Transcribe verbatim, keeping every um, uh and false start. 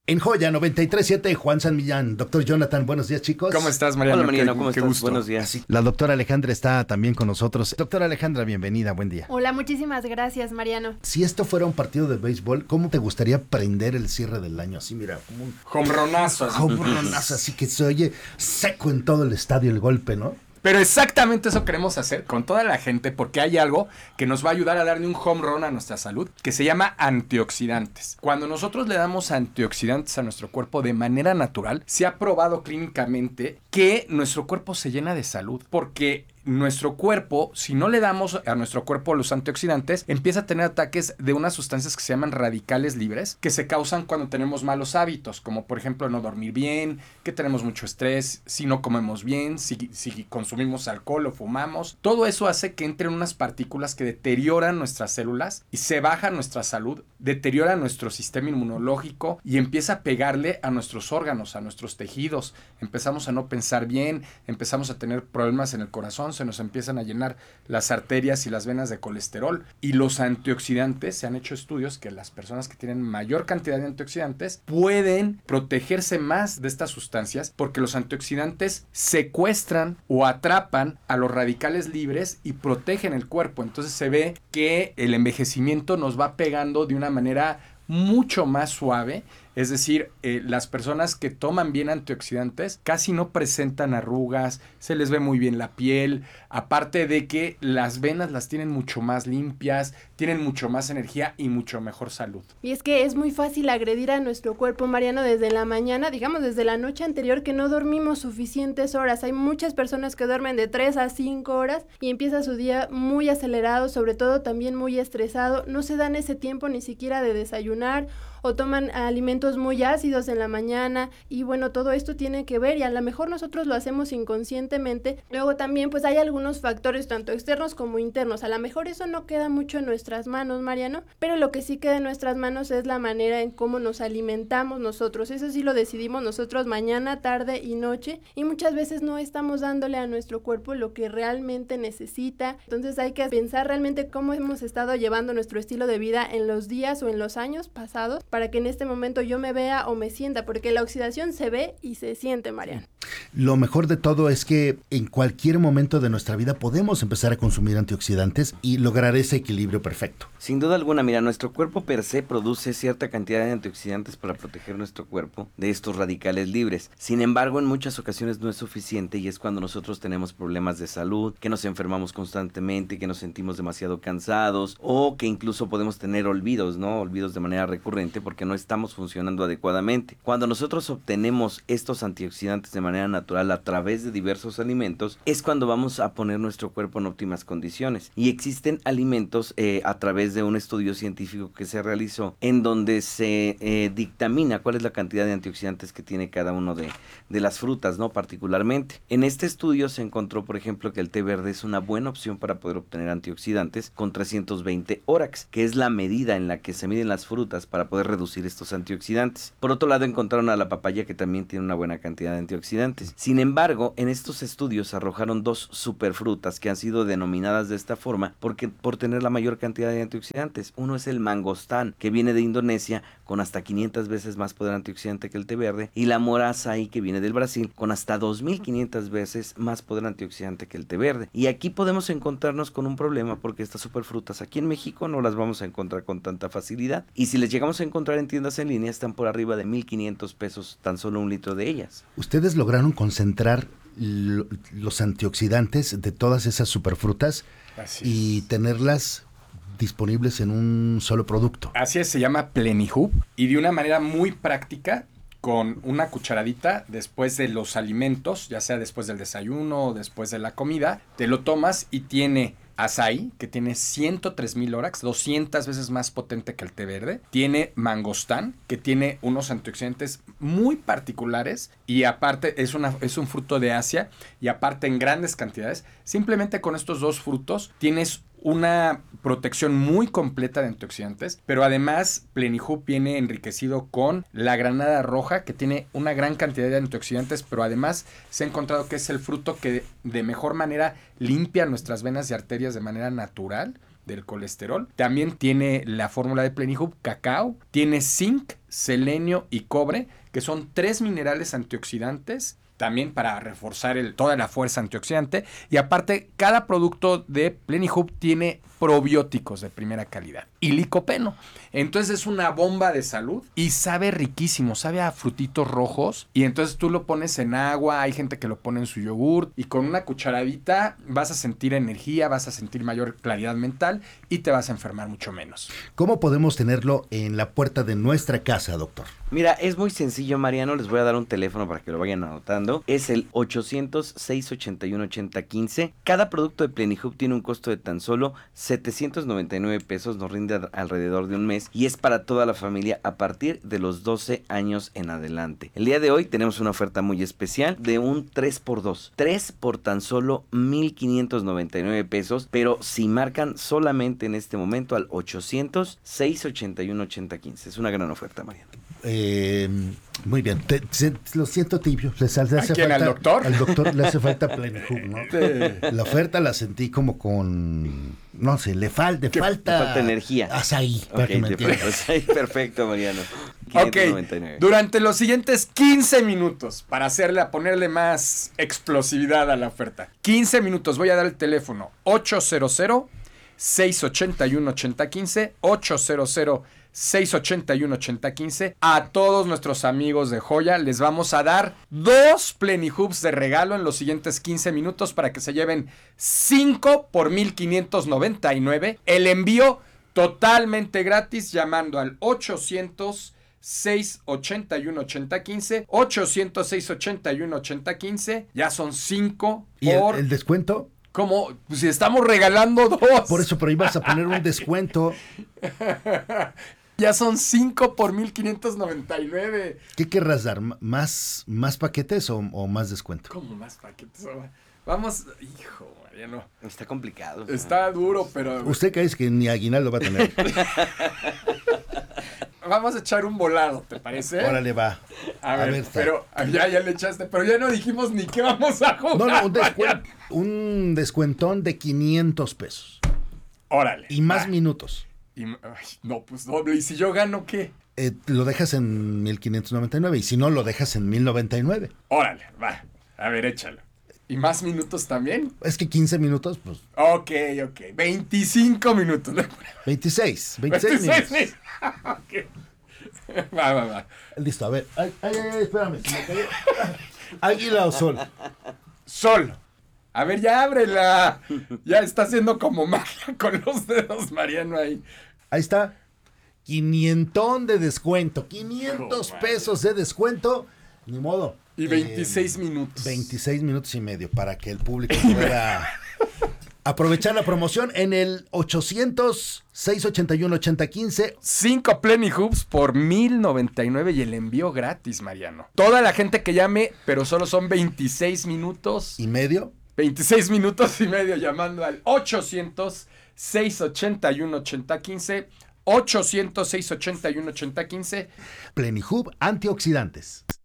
En Joya noventa y tres punto siete, Juan San Millán. Doctor Jonathan, buenos días, chicos. ¿Cómo estás, Mariano? Hola, Mariano, qué, ¿cómo qué estás? Gusto. Buenos días. La doctora Alejandra está también con nosotros. Doctora Alejandra, bienvenida, buen día. Hola, muchísimas gracias, Mariano. Si esto fuera un partido de béisbol, ¿cómo te gustaría prender el cierre del año? Así, mira, como un Hombronazo. hombronazo, así que se oye seco en todo el estadio el golpe, ¿no? Pero exactamente eso queremos hacer con toda la gente, porque hay algo que nos va a ayudar a darle un home run a nuestra salud, que se llama antioxidantes. Cuando nosotros le damos antioxidantes a nuestro cuerpo de manera natural, se ha probado clínicamente que nuestro cuerpo se llena de salud, porque nuestro cuerpo, si no le damos a nuestro cuerpo los antioxidantes, empieza a tener ataques de unas sustancias que se llaman radicales libres, que se causan cuando tenemos malos hábitos, como por ejemplo no dormir bien, que tenemos mucho estrés, si no comemos bien, si, si consumimos alcohol o fumamos. Todo eso hace que entren unas partículas que deterioran nuestras células y se baja nuestra salud, deteriora nuestro sistema inmunológico y empieza a pegarle a nuestros órganos, a nuestros tejidos. Empezamos a no pensar bien, empezamos a tener problemas en el corazón, se nos empiezan a llenar las arterias y las venas de colesterol. Y los antioxidantes, se han hecho estudios que las personas que tienen mayor cantidad de antioxidantes pueden protegerse más de estas sustancias, porque los antioxidantes secuestran o atrapan a los radicales libres y protegen el cuerpo. Entonces se ve que el envejecimiento nos va pegando de una manera mucho más suave. Es decir, eh, las personas que toman bien antioxidantes casi no presentan arrugas, se les ve muy bien la piel, aparte de que las venas las tienen mucho más limpias, tienen mucho más energía y mucho mejor salud. Y es que es muy fácil agredir a nuestro cuerpo, Mariano, desde la mañana, digamos desde la noche anterior, que no dormimos suficientes horas. Hay muchas personas que duermen de tres a cinco horas y empieza su día muy acelerado, sobre todo también muy estresado. No se dan ese tiempo ni siquiera de desayunar o toman alimentos muy ácidos en la mañana, y bueno, todo esto tiene que ver, y a lo mejor nosotros lo hacemos inconscientemente. Luego también pues hay algunos factores tanto externos como internos. A lo mejor eso no queda mucho en nuestras manos, Mariano, pero lo que sí queda en nuestras manos es la manera en cómo nos alimentamos nosotros. Eso sí lo decidimos nosotros mañana, tarde y noche, y muchas veces no estamos dándole a nuestro cuerpo lo que realmente necesita. Entonces hay que pensar realmente cómo hemos estado llevando nuestro estilo de vida en los días o en los años pasados, para que en este momento yo me vea o me sienta, porque la oxidación se ve y se siente, Mariano. Lo mejor de todo es que en cualquier momento de nuestra vida podemos empezar a consumir antioxidantes y lograr ese equilibrio perfecto. Sin duda alguna, mira, nuestro cuerpo per se produce cierta cantidad de antioxidantes para proteger nuestro cuerpo de estos radicales libres. Sin embargo, en muchas ocasiones no es suficiente, y es cuando nosotros tenemos problemas de salud, que nos enfermamos constantemente, que nos sentimos demasiado cansados, o que incluso podemos tener olvidos, ¿no? Olvidos de manera recurrente porque no estamos funcionando adecuadamente. Cuando nosotros obtenemos estos antioxidantes de manera natural a través de diversos alimentos, es cuando vamos a poner nuestro cuerpo en óptimas condiciones. Y existen alimentos eh, a través de un estudio científico que se realizó, en donde se eh, dictamina cuál es la cantidad de antioxidantes que tiene cada uno de, de las frutas, ¿no? Particularmente. En este estudio se encontró, por ejemplo, que el té verde es una buena opción para poder obtener antioxidantes con trescientos veinte ORAX, que es la medida en la que se miden las frutas para poder reducir estos antioxidantes. Por otro lado, encontraron a la papaya, que también tiene una buena cantidad de antioxidantes. Sin embargo, en estos estudios arrojaron dos superfrutas que han sido denominadas de esta forma porque por tener la mayor cantidad de antioxidantes. Uno es el mangostán, que viene de Indonesia, con hasta quinientas veces más poder antioxidante que el té verde, y la mora açaí, que viene del Brasil, con hasta dos mil quinientas veces más poder antioxidante que el té verde. Y aquí podemos encontrarnos con un problema, porque estas superfrutas aquí en México no las vamos a encontrar con tanta facilidad, y si les llegamos a encontrar en tiendas en línea están por arriba de mil quinientos pesos tan solo un litro de ellas. Ustedes lograron concentrar lo, los antioxidantes de todas esas superfrutas y tenerlas disponibles en un solo producto. Así es, se llama Plenihub, y de una manera muy práctica, con una cucharadita después de los alimentos, ya sea después del desayuno o después de la comida, te lo tomas y tiene açaí, que tiene ciento tres mil ORAX, doscientas veces más potente que el té verde. Tiene mangostán, que tiene unos antioxidantes muy particulares, y aparte es, una, es un fruto de Asia, y aparte en grandes cantidades. Simplemente con estos dos frutos tienes una protección muy completa de antioxidantes, pero además Plenihub viene enriquecido con la granada roja, que tiene una gran cantidad de antioxidantes, pero además se ha encontrado que es el fruto que de mejor manera limpia nuestras venas y arterias de manera natural. del colesterol. También tiene la fórmula de Plenihub cacao, tiene zinc, selenio y cobre, que son tres minerales antioxidantes, también para reforzar el, toda la fuerza antioxidante. Y aparte, cada producto de Plenihub tiene probióticos de primera calidad y licopeno. Entonces es una bomba de salud y sabe riquísimo, sabe a frutitos rojos. Y entonces tú lo pones en agua, hay gente que lo pone en su yogur y con una cucharadita vas a sentir energía, vas a sentir mayor claridad mental y te vas a enfermar mucho menos. ¿Cómo podemos tenerlo en la puerta de nuestra casa, doctor? Mira, es muy sencillo, Mariano. Les voy a dar un teléfono para que lo vayan anotando. Es el ochocientos, seiscientos ochenta y uno, ochenta quince. Cada producto de Plenihub tiene un costo de tan solo setecientos noventa y nueve pesos. Nos rinde a- alrededor de un mes. Y es para toda la familia a partir de los doce años en adelante. El día de hoy tenemos una oferta muy especial de un tres por dos. tres por tan solo mil quinientos noventa y nueve pesos. Pero si marcan solamente en este momento al ochocientos, seiscientos ochenta y uno, ochenta quince. Es una gran oferta, Mariano. Eh, muy bien, te, se- lo siento tibio. Le, hace ¿A quién, falta, al doctor? Al doctor le hace falta Plenihub, ¿no? La oferta la sentí como con, no sé, le, fal, le falta... Le falta energía. Azaí, para Ok, que me te- entiendas. pues, ahí, perfecto, Mariano. Ok, quinientos noventa y nueve. durante los siguientes quince minutos, para hacerle, a ponerle más explosividad a la oferta. quince minutos, voy a dar el teléfono ochocientos, seiscientos ochenta y uno, ochenta quince, ochocientos, seiscientos ochenta y uno, ochenta quince. A todos nuestros amigos de Joya les vamos a dar dos Plenihubs de regalo en los siguientes quince minutos para que se lleven cinco por mil quinientos noventa y nueve. El envío totalmente gratis llamando al ochocientos, seiscientos ochenta y uno, ochenta quince, ochocientos, seiscientos ochenta y uno, ochenta quince. Ya son cinco ¿Y el, por... el descuento? ¿Cómo? Pues si estamos regalando dos. Por eso, pero ibas a poner un descuento. Ya son cinco por mil quinientos noventa y nueve. ¿Qué querrás dar? ¿M- ¿Más, más paquetes o, o más descuento? ¿Cómo más paquetes? Vamos, hijo, Mariano. Está complicado. Está duro, pero Usted cree que ni aguinaldo va a tener. vamos a echar un volado, ¿te parece? Órale, va. A ver, está. pero ya, ya le echaste, pero ya no dijimos ni qué vamos a jugar. No, no, un, descuen- Mariano. un descuentón de quinientos pesos. Órale. Y más va. minutos. Y, ay, no, pues doble. ¿Y si yo gano qué? Eh, lo dejas en mil quinientos noventa y nueve y si no, lo dejas en mil noventa y nueve. Órale, va. A ver, échalo. ¿Y más minutos también? Es que quince minutos, pues Ok, ok. veinticinco minutos. veintiséis. veintiséis veintiséis minutos. Ok. Va, va, va. Listo, a ver. Ay, ay, ay, espérame. se me cayó. Águila o sol. Sol. A ver, ya ábrela. Ya está haciendo como magia con los dedos, Mariano, ahí. Ahí está. quinientón de descuento. quinientos Joder. pesos de descuento. Ni modo. Y veintiséis Eh, minutos. veintiséis minutos y medio para que el público pueda aprovechar la promoción en el ochocientos, seiscientos ochenta y uno, ochenta quince. Cinco Plenihubs por mil noventa y nueve y el envío gratis, Mariano. Toda la gente que llame, pero solo son veintiséis minutos. Y medio. veintiséis minutos y medio llamando al ochocientos, seiscientos ochenta y uno, ochenta quince. ochocientos, seiscientos ochenta y uno, ochenta quince. Plenihub antioxidantes.